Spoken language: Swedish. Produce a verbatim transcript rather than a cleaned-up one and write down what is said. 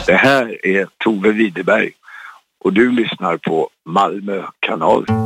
Det här är Tove Widerberg och du lyssnar på Malmö kanal.